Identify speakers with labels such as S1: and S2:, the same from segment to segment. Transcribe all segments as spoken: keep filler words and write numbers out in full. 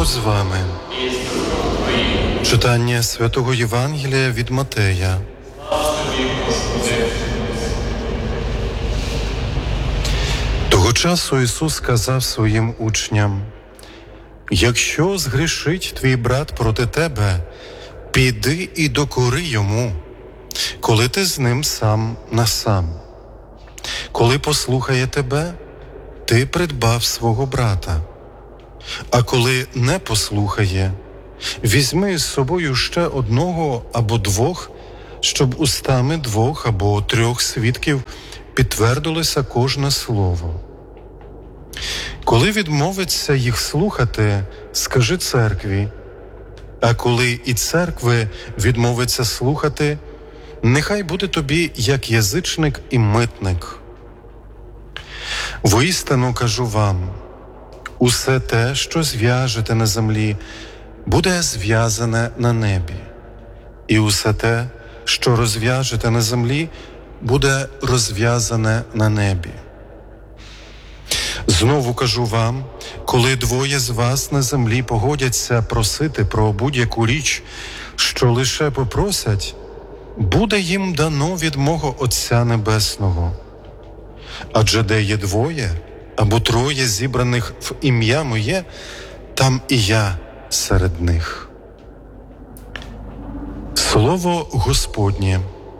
S1: Господь з вами. Читання Святого Євангелія від Матея. Того часу Ісус сказав своїм учням: «Якщо згрішить твій брат проти тебе, піди і докори йому, коли ти з ним сам на сам. Коли послухає тебе, ти придбав свого брата. А коли не послухає, візьми з собою ще одного або двох, щоб устами двох або трьох свідків підтвердилося кожне слово. Коли відмовиться їх слухати, скажи церкві, а коли і церкви відмовиться слухати, нехай буде тобі як язичник і митник. Воістину кажу вам, усе те, що зв'яжете на землі, буде зв'язане на небі, і усе те, що розв'яжете на землі, буде розв'язане на небі. Знову кажу вам, коли двоє з вас на землі погодяться просити про будь-яку річ, що лише попросять, буде їм дано від мого Отця Небесного. Адже де є двоє або троє зібраних в ім'я моє, там і я серед них». Слово Господнє.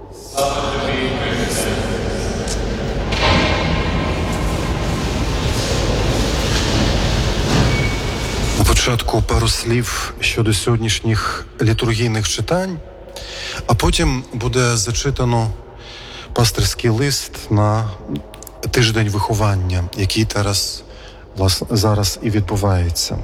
S1: На початку пару слів щодо сьогоднішніх літургійних читань, а потім буде зачитано пастирський лист на тиждень виховання, який зараз, власне, зараз і відбувається.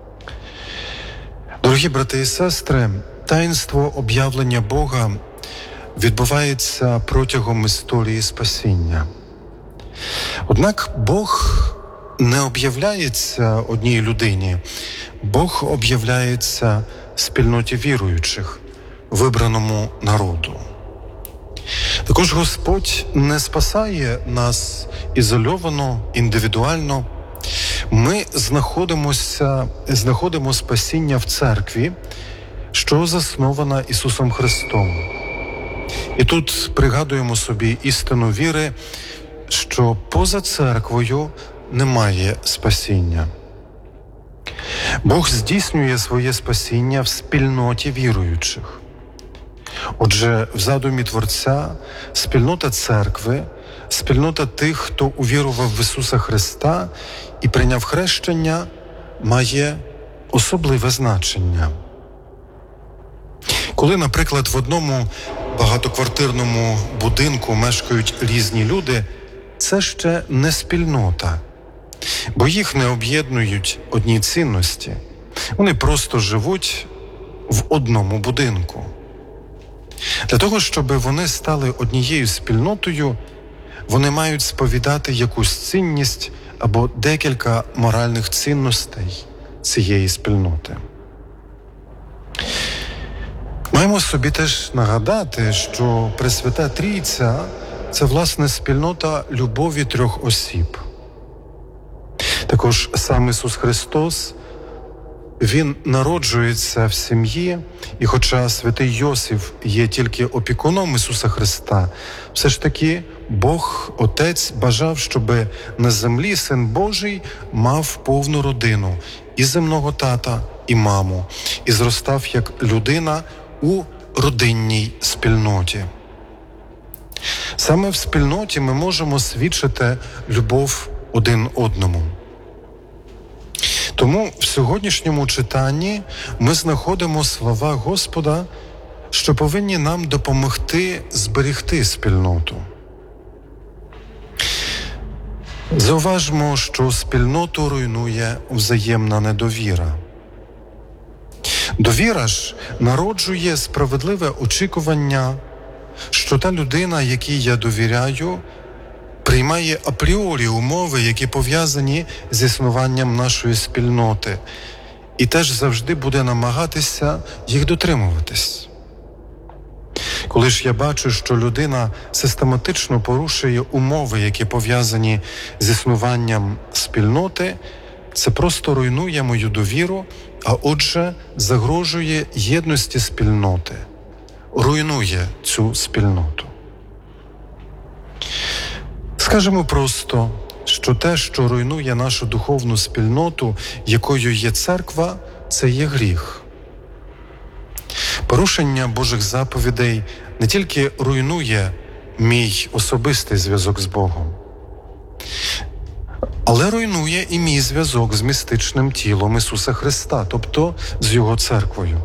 S1: Дорогі брати і сестри, таїнство об'явлення Бога відбувається протягом історії спасіння. Однак Бог не об'являється одній людині, Бог об'являється спільноті віруючих, вибраному народу. Також Господь не спасає нас ізольовано, індивідуально. Ми знаходимося, знаходимо спасіння в церкві, що заснована Ісусом Христом. І тут пригадуємо собі істину віри, що поза церквою немає спасіння. Бог здійснює своє спасіння в спільноті віруючих. Отже, в задумі Творця спільнота церкви, спільнота тих, хто увірував в Ісуса Христа і прийняв хрещення, має особливе значення. Коли, наприклад, в одному багатоквартирному будинку мешкають різні люди, це ще не спільнота, бо їх не об'єднують одні цінності. Вони просто живуть в одному будинку. Для того, щоб вони стали однією спільнотою, вони мають сповідати якусь цінність або декілька моральних цінностей цієї спільноти. Маємо собі теж нагадати, що Пресвята Трійця – це, власне, спільнота любові трьох осіб. Також сам Ісус Христос, Він народжується в сім'ї, і хоча святий Йосиф є тільки опікуном Ісуса Христа, все ж таки Бог, Отець, бажав, щоб на землі Син Божий мав повну родину – і земного тата, і маму, і зростав як людина у родинній спільноті. Саме в спільноті ми можемо свідчити любов один одному. Тому в сьогоднішньому читанні ми знаходимо слова Господа, що повинні нам допомогти зберегти спільноту. Зауважмо, що спільноту руйнує взаємна недовіра. Довіра ж народжує справедливе очікування, що та людина, якій я довіряю, приймає апріорі умови, які пов'язані з існуванням нашої спільноти, і теж завжди буде намагатися їх дотримуватись. Коли ж я бачу, що людина систематично порушує умови, які пов'язані з існуванням спільноти, це просто руйнує мою довіру, а отже загрожує єдності спільноти, руйнує цю спільноту. Скажемо просто, що те, що руйнує нашу духовну спільноту, якою є церква, це є гріх. Порушення Божих заповідей не тільки руйнує мій особистий зв'язок з Богом, але руйнує і мій зв'язок з містичним тілом Ісуса Христа, тобто з Його церквою.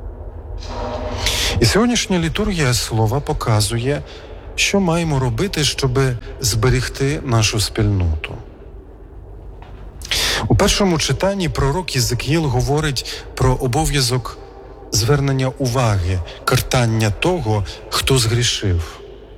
S1: І сьогоднішня літургія слова показує, що маємо робити, щоб зберегти нашу спільноту. У першому читанні пророк Єзекіїл говорить про обов'язок звернення уваги, картання того, хто згрішив.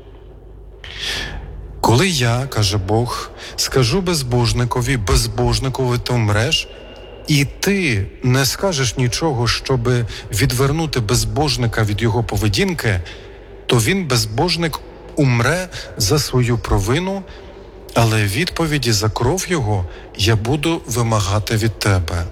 S1: Коли я, каже Бог, скажу безбожникові, безбожникові ти вмреш, і ти не скажеш нічого, щоб відвернути безбожника від його поведінки, то він, безбожник, умре за свою провину, але відповіді за кров його я буду вимагати від тебе.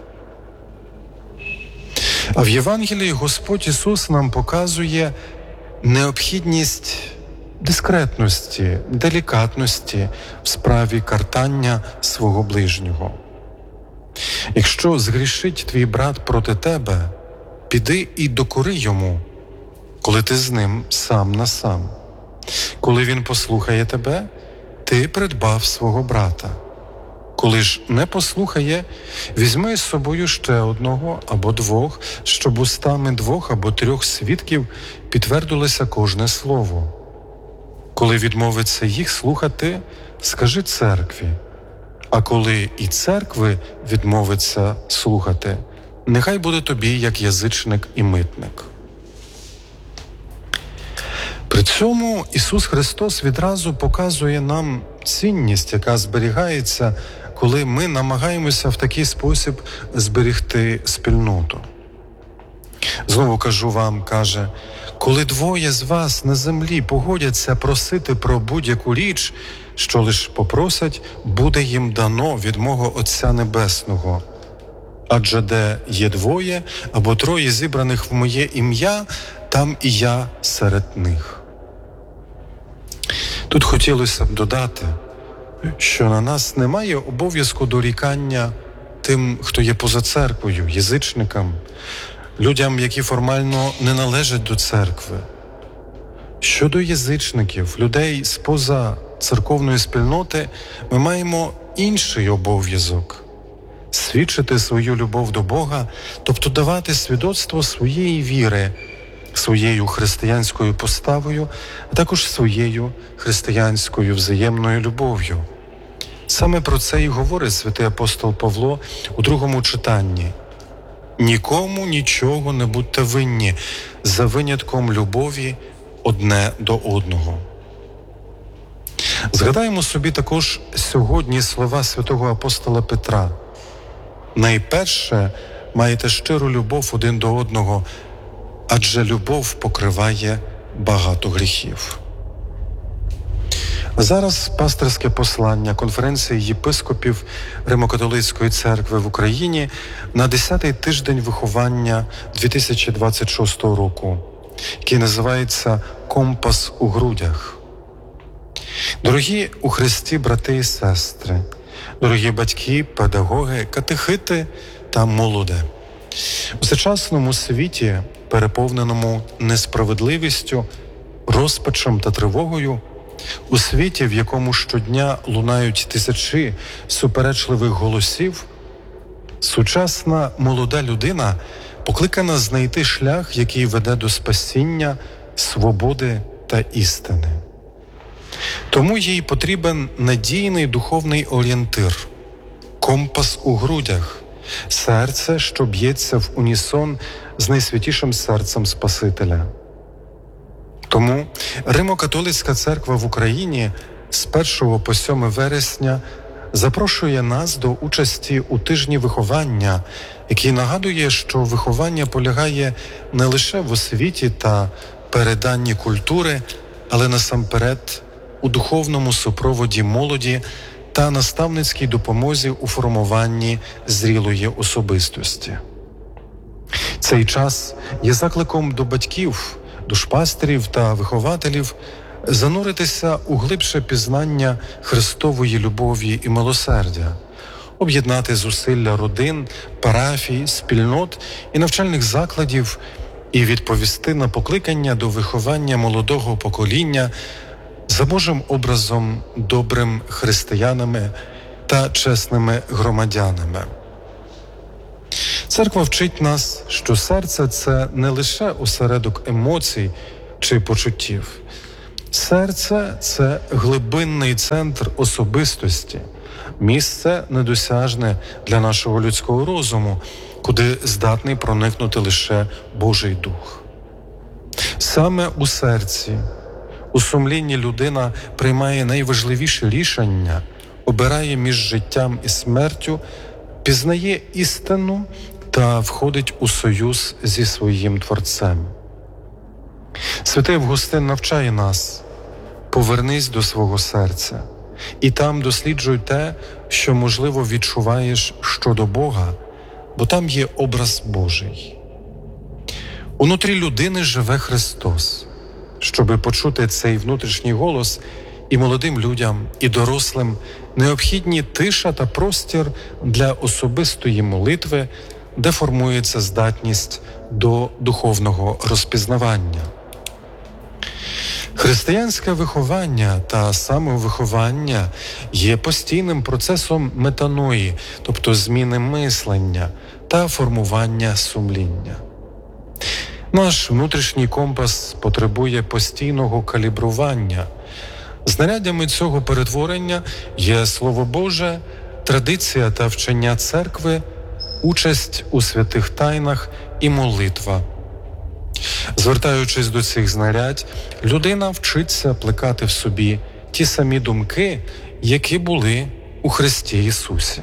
S1: А в Євангелії Господь Ісус нам показує необхідність дискретності, делікатності в справі картання свого ближнього. Якщо згрішить твій брат проти тебе, піди і докори йому, коли ти з ним сам на сам. Коли він послухає тебе, ти придбав свого брата. Коли ж не послухає, візьми з собою ще одного або двох, щоб устами двох або трьох свідків підтвердилося кожне слово. Коли відмовиться їх слухати, скажи церкві. А коли і церкви відмовиться слухати, нехай буде тобі як язичник і митник. При цьому Ісус Христос відразу показує нам цінність, яка зберігається, коли ми намагаємося в такий спосіб зберегти спільноту. Знову кажу вам, каже, коли двоє з вас на землі погодяться просити про будь-яку річ, що лиш попросять, буде їм дано від мого Отця Небесного. Адже де є двоє або троє зібраних в моє ім'я, там і я серед них. Тут хотілося б додати, що на нас немає обов'язку дорікання тим, хто є поза церквою, язичникам, людям, які формально не належать до церкви. Щодо язичників, людей споза церковної спільноти, ми маємо інший обов'язок – свідчити свою любов до Бога, тобто давати свідоцтво своєї віри, своєю християнською поставою, а також своєю християнською взаємною любов'ю. Саме про це і говорить святий апостол Павло у другому читанні. «Нікому нічого не будьте винні, за винятком любові одне до одного». Згадаємо собі також сьогодні слова святого апостола Петра. «Найперше маєте щиру любов один до одного, адже любов покриває багато гріхів». Зараз пастирське послання Конференції єпископів Римо-католицької церкви в Україні на десятий тиждень виховання дві тисячі двадцять шостого року, який називається «Компас у грудях». Дорогі у Христі брати і сестри, дорогі батьки, педагоги, катехити та молоде. У сучасному світі, переповненому несправедливістю, розпачем та тривогою, у світі, в якому щодня лунають тисячі суперечливих голосів, сучасна молода людина покликана знайти шлях, який веде до спасіння, свободи та істини. Тому їй потрібен надійний духовний орієнтир, компас у грудях, серце, що б'ється в унісон з найсвятішим серцем Спасителя. Тому Римо-католицька церква в Україні з першого по сьоме вересня запрошує нас до участі у тижні виховання, який нагадує, що виховання полягає не лише в освіті та переданні культури, але насамперед у духовному супроводі молоді та наставницькій допомозі у формуванні зрілої особистості. Цей час є закликом до батьків, душпастерів та вихователів зануритися у глибше пізнання Христової любові і милосердя, об'єднати зусилля родин, парафій, спільнот і навчальних закладів і відповісти на покликання до виховання молодого покоління за Божим образом добрим християнами та чесними громадянами. Церква вчить нас, що серце – це не лише осередок емоцій чи почуттів. Серце – це глибинний центр особистості, місце недосяжне для нашого людського розуму, куди здатний проникнути лише Божий Дух. Саме у серці, у сумлінні людина приймає найважливіші рішення, обирає між життям і смертю, пізнає істину та входить у союз зі своїм Творцем. Святий Августин навчає нас: повернись до свого серця і там досліджуй те, що, можливо, відчуваєш щодо Бога, бо там є образ Божий. Унутрі людини живе Христос. Щоби почути цей внутрішній голос, і молодим людям, і дорослим необхідні тиша та простір для особистої молитви, де формується здатність до духовного розпізнавання. Християнське виховання та самовиховання є постійним процесом метаної, тобто зміни мислення та формування сумління. Наш внутрішній компас потребує постійного калібрування. Знаряддями цього перетворення є Слово Боже, традиція та вчення церкви, участь у святих тайнах і молитва. Звертаючись до цих знарядь, людина вчиться плекати в собі ті самі думки, які були у Христі Ісусі.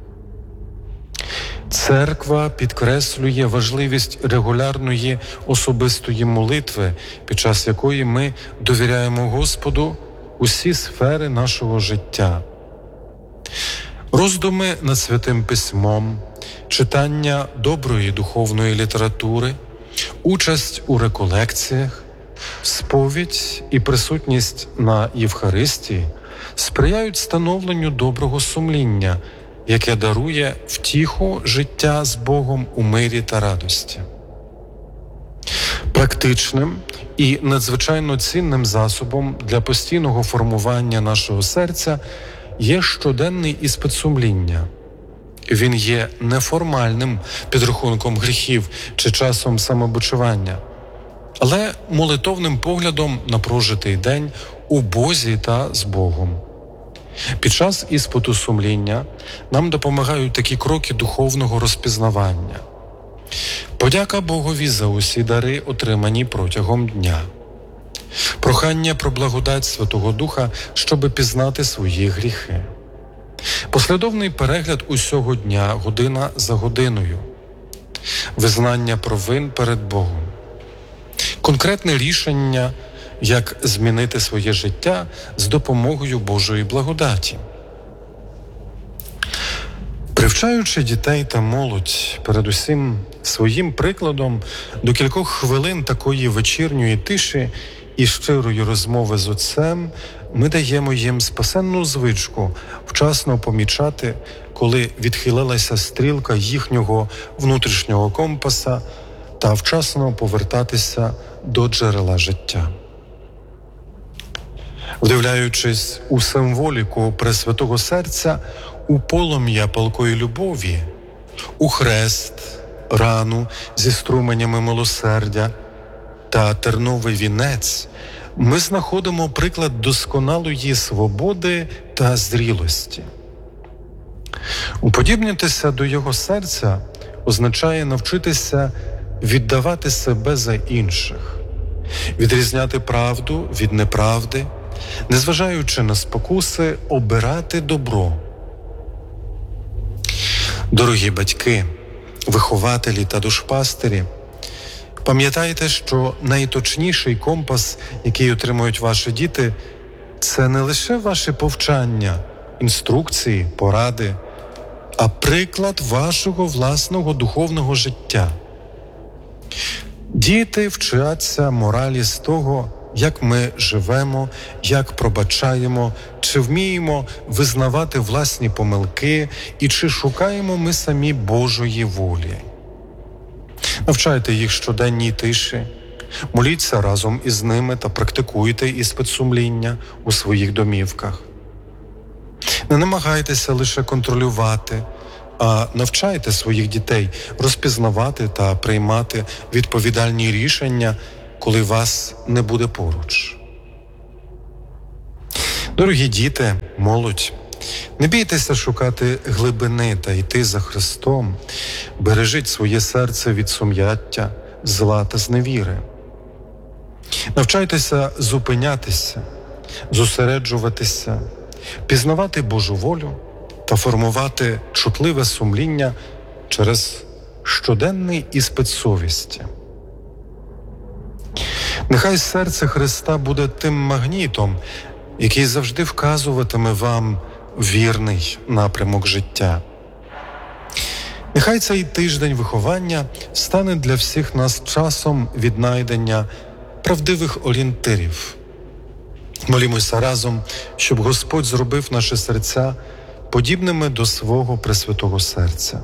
S1: Церква підкреслює важливість регулярної особистої молитви, під час якої ми довіряємо Господу усі сфери нашого життя. Роздуми над Святим Письмом, читання доброї духовної літератури, участь у реколекціях, сповідь і присутність на Євхаристії сприяють становленню доброго сумління, яке дарує втіху життя з Богом у мирі та радості. Практичним і надзвичайно цінним засобом для постійного формування нашого серця є щоденний іспит сумління. Він є неформальним підрахунком гріхів чи часом самобичування, але молитовним поглядом на прожитий день у Бозі та з Богом. Під час іспиту сумління нам допомагають такі кроки духовного розпізнавання. Подяка Богові за усі дари, отримані протягом дня. Прохання про благодать Святого Духа, щоби пізнати свої гріхи. Послідовний перегляд усього дня, година за годиною. Визнання провин перед Богом. Конкретне рішення, як змінити своє життя з допомогою Божої благодаті. Привчаючи дітей та молодь, передусім своїм прикладом, до кількох хвилин такої вечірньої тиші і щирої розмови з Отцем, ми даємо їм спасенну звичку вчасно помічати, коли відхилилася стрілка їхнього внутрішнього компаса, та вчасно повертатися до джерела життя. Вдивляючись у символіку Пресвятого Серця, у полум'я палкої любові, у хрест, рану зі струменями милосердя та терновий вінець, ми знаходимо приклад досконалої свободи та зрілості. Уподібнитися до його серця означає навчитися віддавати себе за інших, відрізняти правду від неправди, незважаючи на спокуси, обирати добро. Дорогі батьки, вихователі та душпастері, пам'ятайте, що найточніший компас, який отримують ваші діти, це не лише ваше повчання, інструкції, поради, а приклад вашого власного духовного життя. Діти вчаться моралі з того, як ми живемо, як пробачаємо, чи вміємо визнавати власні помилки і чи шукаємо ми самі Божої волі. Навчайте їх щоденній тиші, моліться разом із ними та практикуйте іспит сумління у своїх домівках. Не намагайтеся лише контролювати, а навчайте своїх дітей розпізнавати та приймати відповідальні рішення, коли вас не буде поруч. Дорогі діти, молодь, не бійтеся шукати глибини та йти за Христом. Бережіть своє серце від сум'яття, зла та зневіри. Навчайтеся зупинятися, зосереджуватися, пізнавати Божу волю та формувати чутливе сумління через щоденний іспит совісті. Нехай серце Христа буде тим магнітом, який завжди вказуватиме вам вірний напрямок життя. Нехай цей тиждень виховання стане для всіх нас часом віднайдення правдивих орієнтирів. Молімося разом, щоб Господь зробив наші серця подібними до свого Пресвятого Серця.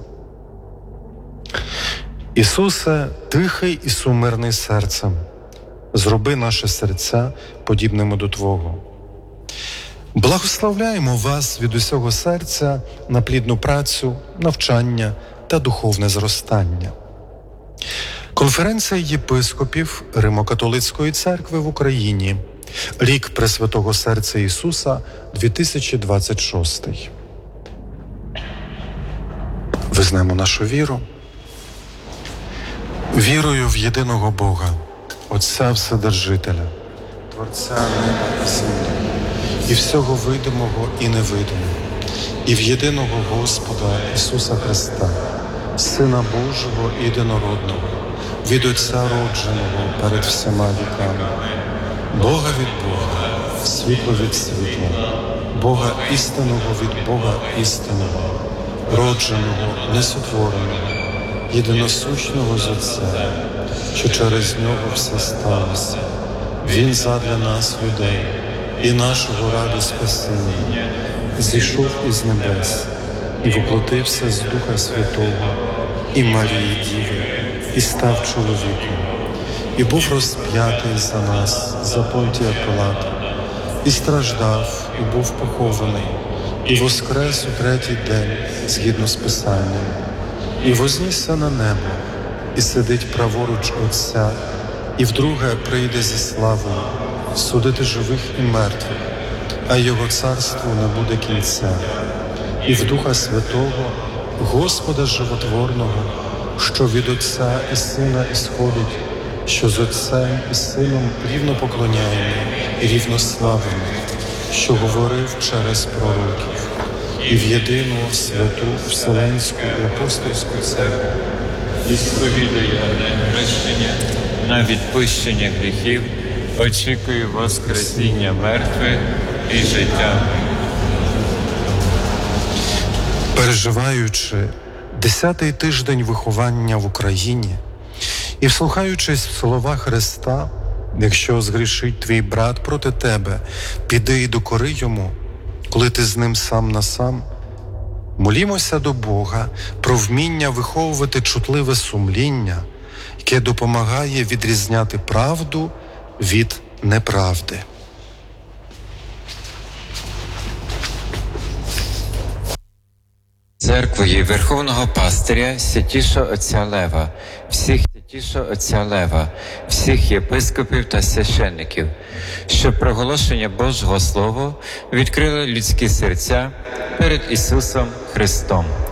S1: Ісусе, тихий і сумирний серцем, зроби наші серця подібними до Твого. Благословляємо вас від усього серця на плідну працю, навчання та духовне зростання. Конференція єпископів Римо-католицької церкви в Україні. Рік Пресвятого Серця Ісуса, дві тисячі двадцять шостий. Визнаємо нашу віру. Вірую в єдиного Бога, Отця Вседержителя, Творця неба і землі, і всього видимого і невидимого, і в єдиного Господа Ісуса Христа, Сина Божого єдинородного, від Отця родженого перед всіма віками, Бога від Бога, світло від світла, Бога істинного від Бога істинного, родженого, несотвореного, єдиносущного з Отця, що через Нього все сталося. Він задля нас, людей, і нашого ради спасіння, зійшов із небес і воплотився з Духа Святого і Марії Діви, і став чоловіком, і був розп'ятий за нас, за Понтія Пилата, і страждав, і був похований, і воскрес у третій день, згідно з Писанням, і вознісся на небо, і сидить праворуч Отця, і вдруге прийде зі славою судити живих і мертвих, а Його царству не буде кінця. І в Духа Святого, Господа Животворного, що від Отця і Сина ісходить, що з Отцем і Сином рівно поклоняємо і рівно славимо, що говорив через пророків, і в єдину святу Вселенську і апостольську церкву,
S2: і сповідає хрещення на відпущення гріхів, очікую воскресіння мертвих і життя.
S1: Переживаючи десятий тиждень виховання в Україні і вслухаючись в слова Христа, якщо згрішить твій брат проти тебе, піди і докори йому, коли ти з ним сам на сам, молімося до Бога про вміння виховувати чутливе сумління, яке допомагає відрізняти правду від неправди.
S2: Церквою Верховного Пастиря Святішого Отця Лева, всіх Святішого Отця Лева, всіх єпископів та священників, щоб проголошення Божого Слова відкрило людські серця перед Ісусом Христом.